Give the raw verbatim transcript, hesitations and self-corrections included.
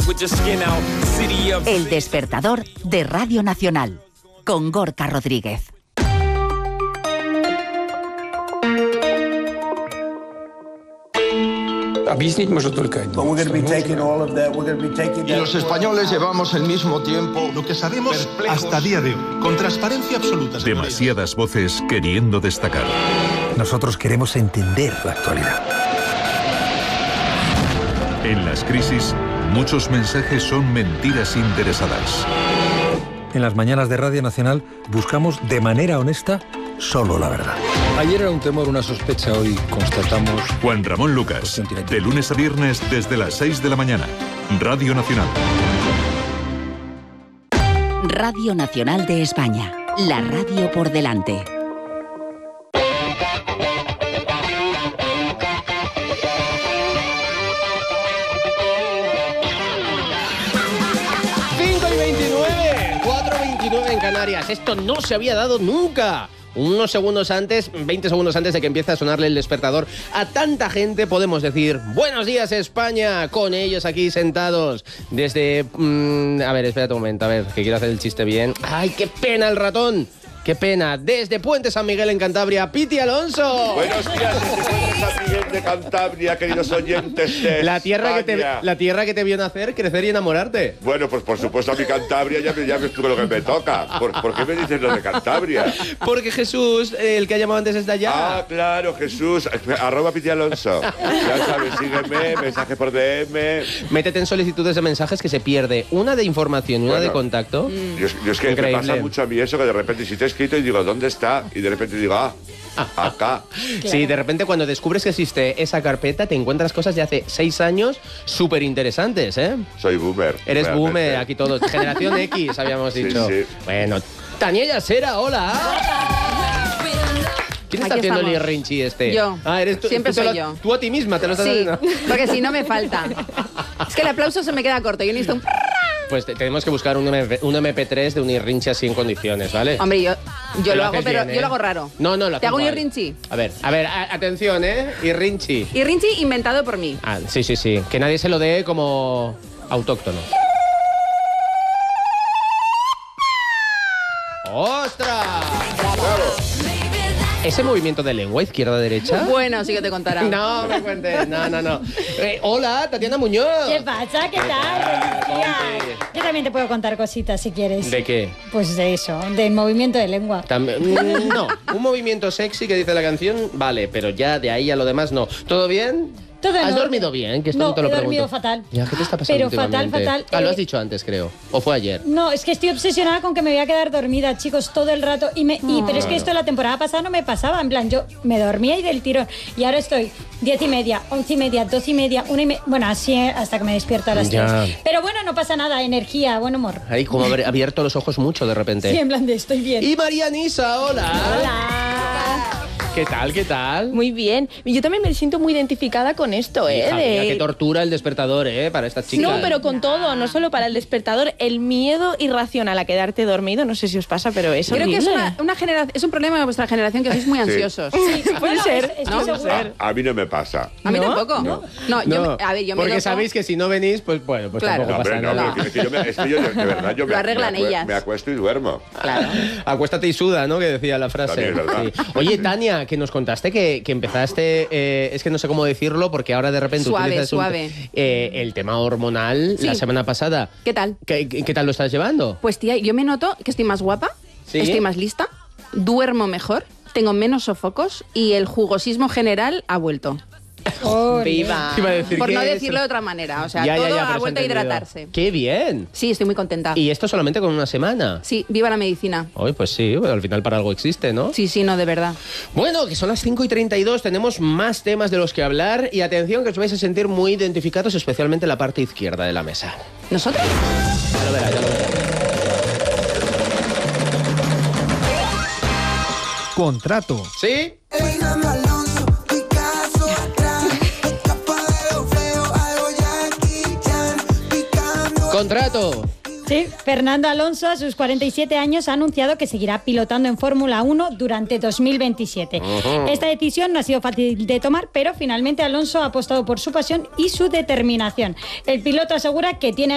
El despertador de Radio Nacional, con Gorka Rodríguez. Y los españoles llevamos el mismo tiempo. Lo que sabemos perplejos. Hasta día de hoy, con transparencia absoluta. Demasiadas voces queriendo destacar. Nosotros queremos entender la actualidad. En las crisis, muchos mensajes son mentiras interesadas. En las mañanas de Radio Nacional buscamos de manera honesta solo la verdad. Ayer era un temor, una sospecha, hoy constatamos... Juan Ramón Lucas, de lunes a viernes desde las seis de la mañana. Radio Nacional. Radio Nacional de España, la radio por delante. cinco y veintinueve, cuatro y veintinueve en Canarias. Esto no se había dado nunca. Unos segundos antes, veinte segundos antes de que empiece a sonarle el despertador a tanta gente, podemos decir buenos días España, con ellos aquí sentados desde... Mmm, a ver, espérate un momento, a ver, que quiero hacer el chiste bien. ¡Ay, qué pena el ratón! ¡Qué pena! Desde Puente San Miguel en Cantabria, Piti Alonso. Buenos días desde Puente San Miguel de Cantabria, queridos oyentes de la tierra que te, España. La tierra que te vio nacer, crecer y enamorarte. Bueno, pues por supuesto a mi Cantabria ya, ya ves tú lo que me toca. ¿Por, ¿Por qué me dices lo de Cantabria? Porque Jesús, el que ha llamado antes, es de allá. Ah, claro, Jesús. Arroba Piti Alonso. Ya sabes, sígueme, mensaje por D M. Métete en solicitudes de mensajes que se pierde una de información y una bueno, de contacto. Yo, yo es que Increíble. Me pasa mucho a mí eso, que de repente si te he escrito y digo, ¿dónde está? Y de repente digo, ah, acá. Claro. Sí, de repente cuando descubres que existe esa carpeta te encuentras cosas de hace seis años súper interesantes, ¿eh? Soy boomer. Eres realmente. boomer, aquí todos. Generación X, habíamos dicho. Sí, sí. Bueno, Tania Yasera, hola. ¿Quién está Aquí haciendo estamos. el Rinchi este? Yo. Ah, eres tú. Siempre tú soy lo, yo. Tú a ti misma te lo estás Sí, haciendo. porque si no me falta. Es que el aplauso se me queda corto. Yo necesito un... Pues te, tenemos que buscar un, M P, un M P tres de un Irrinchi así en condiciones, ¿vale? Hombre, yo, yo lo, lo hago, haces pero bien, ¿eh? yo lo hago raro. No, no, lo ¿Te hago un igual. Irrinchi? A ver, a ver, a, atención, ¿eh? Irrinchi. Irrinchi inventado por mí. Ah, sí, sí, sí. Que nadie se lo dé como autóctono. ¡Ostras! ¿Ese movimiento de lengua izquierda-derecha? Bueno, sí que te contará. No, me cuentes. No, no, no. Eh, hola, Tatiana Muñoz. ¿Qué pasa? ¿Qué tal? Buenos días. Yo también te puedo contar cositas si quieres. ¿De qué? Pues de eso, del movimiento de lengua. También, no, un movimiento sexy que dice la canción, vale, pero ya de ahí a lo demás no. ¿Todo bien? Todo en ¿Has orden. dormido bien? Que esto no, no te lo he dormido pregunto. fatal. Ya, ¿qué te está pasando Pero fatal, últimamente? fatal. Ah, lo eh, has dicho antes, creo. ¿O fue ayer? No, es que estoy obsesionada con que me voy a quedar dormida, chicos, todo el rato. Y me, y, pero es que Claro. esto la temporada pasada no me pasaba. En plan, yo me dormía y del tirón. Y ahora estoy diez y media, once y media, doce y media, una y media. Bueno, así hasta que me despierto a las Ya. tres. Pero bueno, no pasa nada. Energía, buen humor. Ahí como haber abierto los ojos mucho de repente. Sí, en plan de estoy bien. Y María Nisa, hola. Hola. ¿Qué tal, qué tal? Muy bien. Yo también me siento muy identificada con esto, ¿eh? Hija mía, de- qué tortura el despertador, ¿eh? Para estas chicas. No, pero con todo, no solo para el despertador, el miedo irracional a quedarte dormido, no sé si os pasa, pero es Creo que es, horrible. una, una generación, es un problema de vuestra generación que sois muy ansiosos. Sí, Puede no, ser, es- estoy ¿no? segura. A mí no me pasa. A mí ¿No? tampoco. No. No, yo, No, me- a ver, yo me porque doto- sabéis que si no venís, pues bueno, pues Claro. tampoco No, pasa hombre, no, nada. pero es que yo, me, es que yo de verdad, yo Lo me, arreglan me, acue- ellas. me acuesto y duermo. Claro. Acuéstate y suda, ¿no? Que decía la frase. También es verdad. Sí. Oye, Tania, que nos contaste que, que empezaste, eh, es que no sé cómo decirlo, porque ahora de repente Suave, utilizas un- suave. eh, el tema hormonal Sí. la semana pasada. ¿Qué tal? ¿Qué, qué, qué tal lo estás llevando? Pues tía, yo me noto que estoy más guapa, ¿Sí? estoy más lista, duermo mejor, tengo menos sofocos y el jugosismo general ha vuelto. ¡Viva! Iba a decir Por que no es- decirlo de otra manera. O sea, Ya, ya, todo ya, pero ha se vuelto a entendido. hidratarse. ¡Qué bien! Sí, estoy muy contenta. Y esto solamente con una semana. Sí, viva la medicina. Hoy, pues sí, bueno, al final para algo existe, ¿no? Sí, sí, no, de verdad. Bueno, que son las cinco y treinta y dos, tenemos más temas de los que hablar y atención que os vais a sentir muy identificados, especialmente en la parte izquierda de la mesa. ¿Nosotros? Ya lo verás, ya lo verás. Contrato. ¿Sí? Contrato. Sí, Fernando Alonso, a sus cuarenta y siete años, ha anunciado que seguirá pilotando en Fórmula uno durante dos mil veintisiete. Ujú. Esta decisión no ha sido fácil de tomar, pero finalmente Alonso ha apostado por su pasión y su determinación. El piloto asegura que tiene